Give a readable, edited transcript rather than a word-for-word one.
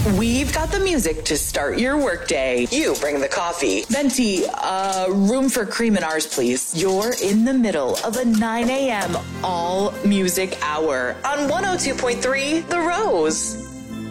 We've got the music to start your workday. You bring the coffee. Venti, room for cream in ours, please. You're in the middle of a 9 a.m. all music hour on 102.3 The Rose.